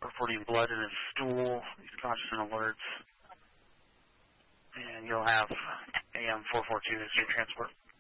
reporting blood in his stool. He's conscious and alerts. And you'll have AM 442 as your transport.